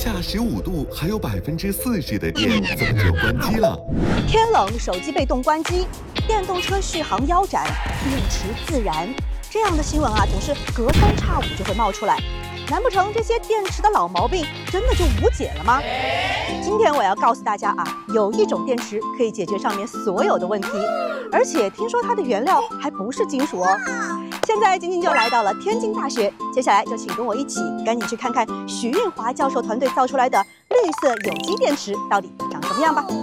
下15度还有40%的电，怎么就关机了？ 天冷，手机被冻关机，电动车续航腰斩，电池自燃，这样的新闻啊，总是隔三差五就会冒出来。难不成这些电池的老毛病真的就无解了吗？今天我要告诉大家啊，有一种电池可以解决上面所有的问题，而且听说它的原料还不是金属哦。现在晶晶就来到了天津大学，接下来就请跟我一起赶紧去看看许运华教授团队造出来的绿色有机电池到底长什么样吧。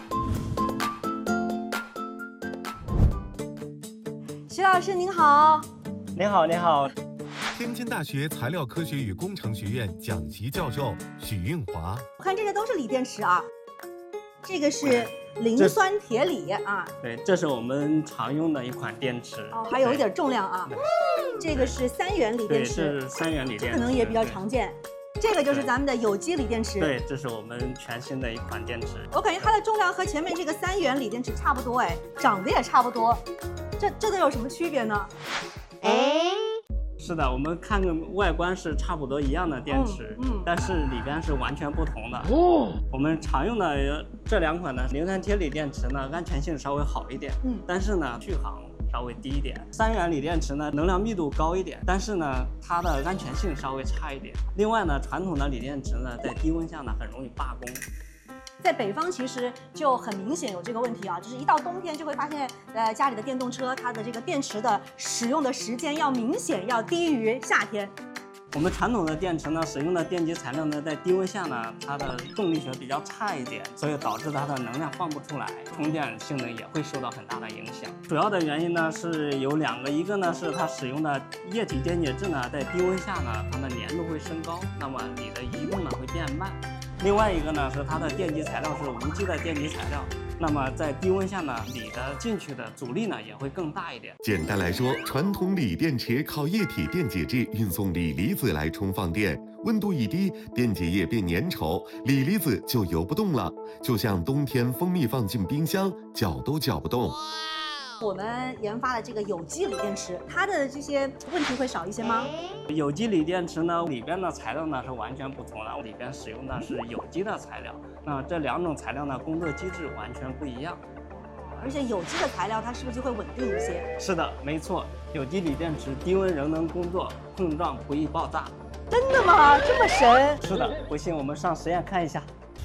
徐老师您好。 您好，您好。 天津大学材料科学与工程学院讲席教授许运华。 我看这些都是锂电池啊，这个是磷酸铁锂啊。 对，这是我们常用的一款电池。 哦，还有一点重量啊。这个是3元锂电池。 对，这是3元锂电池， 可能也比较常见。这个就是咱们的有机锂电池。 对，这是我们全新的一款电池。 我感觉它的重量和前面这个3元锂电池差不多，哎，长得也差不多。这都有什么区别呢？ 是的，我们看个外观是差不多一样的电池，但是里边是完全不同的。我们常用的这2款呢，磷酸铁锂电池呢，安全性稍微好一点，但是呢，续航稍微低一点。3元锂电池呢，能量密度高一点，但是呢，它的安全性稍微差一点。另外呢，传统的锂电池呢，在低温下呢，很容易罢工。 在北方其实就很明显有这个问题啊，就是一到冬天就会发现，家里的电动车它的这个电池的使用的时间要明显要低于夏天。 我们传统的电池呢，使用的电极材料呢，在低温下呢，它的动力学比较差一点，所以导致它的能量放不出来，充电性能也会受到很大的影响。主要的原因呢是有2个，一个呢是它使用的液体电解质呢，在低温下呢，它的粘度会升高，那么你的移动呢会变慢。另外一个呢是它的电极材料是无机的电极材料，那么在低温下呢，锂的进去的阻力呢也会更大一点。 简单来说，传统锂电池靠液体电解质运送锂离子来充放电，温度一低，电解液变粘稠，锂离子就游不动了，就像冬天蜂蜜放进冰箱，搅都搅不动。 我们研发的这个有机锂电池，它的这些问题会少一些吗？ 有机锂电池呢，里边的材料呢是完全不同的，里边使用的是有机的材料。那这2种材料呢，工作机制完全不一样。 而且有机的材料它是不是就会稳定一些？ 是的，没错，有机锂电池低温仍能工作，碰撞不易爆炸。 真的吗？这么神？ 是的，不信我们上实验看一下。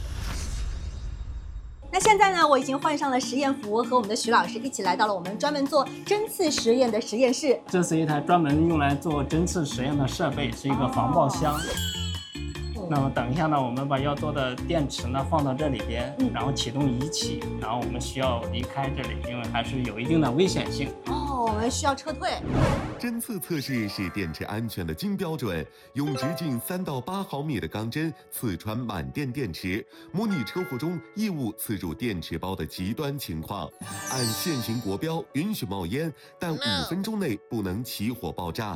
那现在呢，我已经换上了实验服，和我们的徐老师一起来到了我们专门做针刺实验的实验室。 这是一台专门用来做针刺实验的设备，是一个防爆箱。那么等一下呢，我们把要做的电池呢放到这里边，然后启动仪器，然后我们需要离开这里，因为还是有一定的危险性。 哦，我们需要撤退。 针刺测试是电池安全的金标准，用直径3到8毫米的钢针刺穿满电电池，模拟车祸中异物刺入电池包的极端情况。按现行国标允许冒烟，但5分钟内不能起火爆炸。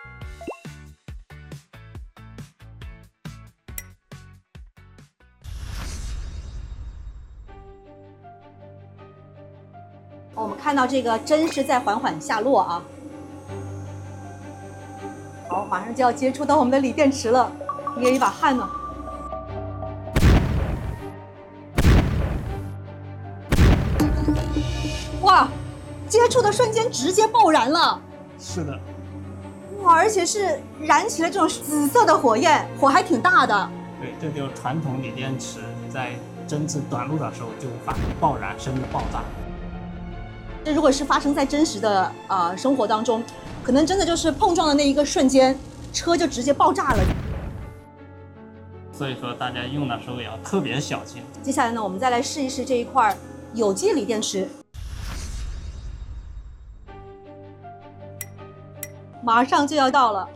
我们看到这个针是在缓缓下落啊。好，马上就要接触到我们的锂电池了，捏一把汗呢。哇，接触的瞬间直接爆燃了。 是的。 哇，而且是燃起了这种紫色的火焰，火还挺大的。 对，这就是传统锂电池在针刺短路的时候就无法爆燃甚至爆炸。 这如果是发生在真实的生活当中，可能真的就是碰撞的那一个瞬间，车就直接爆炸了。 所以说大家用的时候也要特别小心。 接下来呢，我们再来试一试这一块有机锂电池。马上就要到了。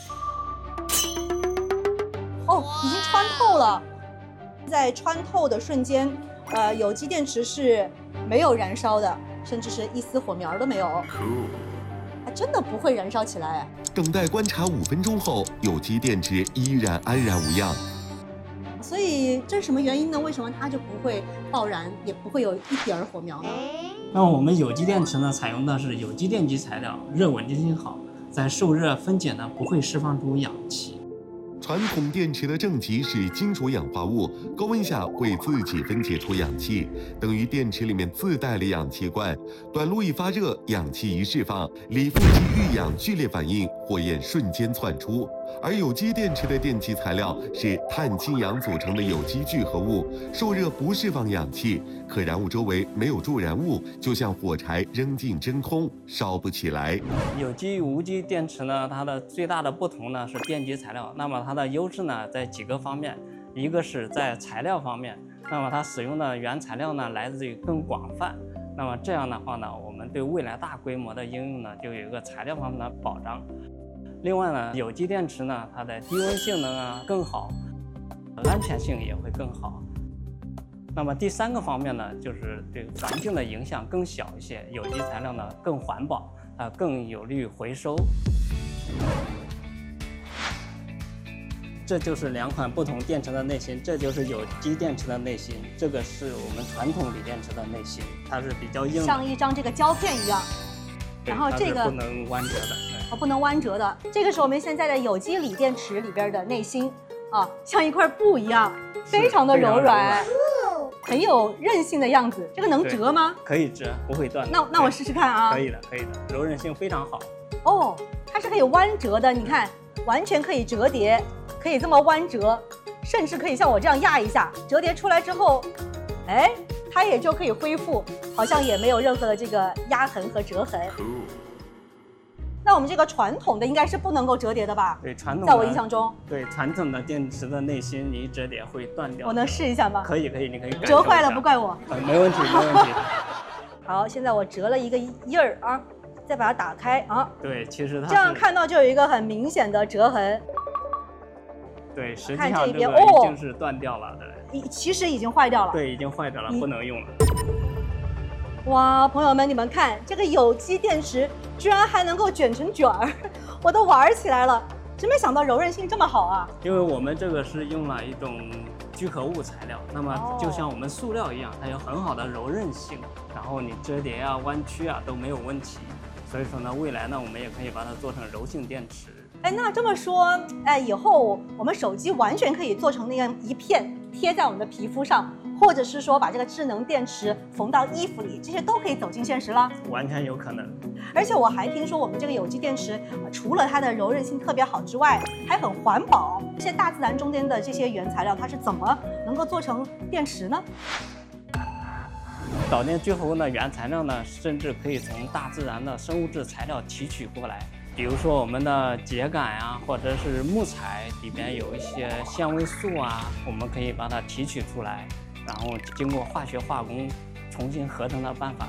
哦，已经穿透了。在穿透的瞬间，有机电池是没有燃烧的。甚至是一丝火苗都没有，还真的不会燃烧起来。 等待观察5分钟后，有机电池依然安然无恙。 所以这是什么原因呢？为什么它就不会爆燃，也不会有一点火苗呢？ 那我们有机电池呢，采用的是有机电极材料，热稳定性好，在受热分解呢不会释放出氧气。 传统电池的正极是金属氧化物，高温下会自己分解出氧气，等于电池里面自带了氧气罐。短路一发热，氧气一释放，里负极遇氧剧烈反应，火焰瞬间窜出。而有机电池的电气材料是碳氢氧组成的有机聚合物，受热不释放氧气，可燃物周围没有助燃物，就像火柴扔进真空，烧不起来。 有机与无机电池呢，它的最大的不同呢是电极材料。那么它的优势呢在几个方面，一个是在材料方面，那么它使用的原材料呢来自于更广泛。那么这样的话呢，我们对未来大规模的应用呢就有一个材料方面的保障。另外呢，有机电池呢，它的低温性能啊更好，安全性也会更好。那么第三个方面呢，就是对环境的影响更小一些，有机材料呢更环保，更有利于回收。这就是两款不同电池的内芯，这就是有机电池的内芯，这个是我们传统锂电池的内芯，它是比较硬的， 像一张这个胶片一样。然后这个不能弯折的， 不能弯折的。这个是我们现在的有机锂电池里边的内芯啊，像一块布一样，非常的柔软，很有韧性的样子。这个能折吗？ 可以折，不会断。 那我试试看啊。 可以的，可以的，柔韧性非常好。 哦，它是可以弯折的，你看，完全可以折叠，可以这么弯折，甚至可以像我这样压一下，折叠出来之后，哎，它也就可以恢复，好像也没有任何的这个压痕和折痕。那我们这个传统的应该是不能够折叠的吧？ 对，传统的， 在我印象中， 对传统的电池的内芯，你一折叠会断掉。 我能试一下吗？ 可以，可以，你可以折坏了不怪我。 没问题，没问题。 好，现在我折了一个印儿啊，再把它打开啊。 对，其实它这样看到就有一个很明显的折痕。 对，实际上这个已经是断掉了的。 其实已经坏掉了。 对，已经坏掉了，不能用了。 哇，朋友们，你们看这个有机电池居然还能够卷成卷儿，我都玩起来了，真没想到柔韧性这么好啊！ 因为我们这个是用了一种聚合物材料，那么就像我们塑料一样，它有很好的柔韧性，然后你折叠啊、弯曲啊都没有问题。所以说呢，未来呢，我们也可以把它做成柔性电池。 哎，那这么说，哎，以后我们手机完全可以做成那样一片贴在我们的皮肤上。或者是说把这个智能电池缝到衣服里，这些都可以走进现实了， 完全有可能。 而且我还听说我们这个有机电池，除了它的柔韧性特别好之外，还很环保。这些大自然中间的这些原材料，它是怎么能够做成电池呢？ 导电聚合物的原材料呢，甚至可以从大自然的生物质材料提取过来。比如说我们的秸秆啊，或者是木材里边有一些纤维素啊，我们可以把它提取出来。然后经过化学化工重新合成的办法